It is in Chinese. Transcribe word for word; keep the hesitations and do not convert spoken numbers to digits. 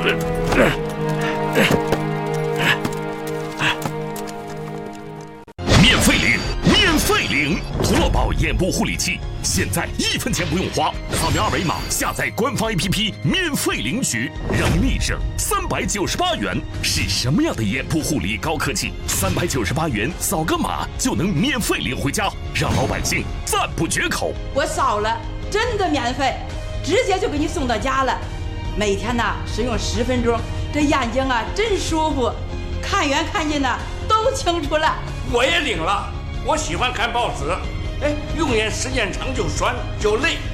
免费领，免费领，国宝眼部护理器，现在一分钱不用花，扫描二维码下载官方 A P P， 免费领取，让你省三百九十八元。是什么样的眼部护理高科技？三百九十八元扫个码就能免费领回家，让老百姓赞不绝口。 我扫了，真的免费，直接就给你送到家了。每天呢使用十分钟，这眼睛啊真舒服，看远看近呢都清楚了。 我也领了，我喜欢看报纸，哎，用眼时间长就酸就累。